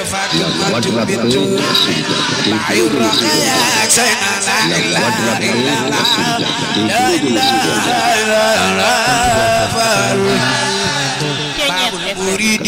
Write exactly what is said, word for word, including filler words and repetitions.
Fatimatu bintu Bayu Rokhaya Sayyidina la ilaha illallah la ilaha illallah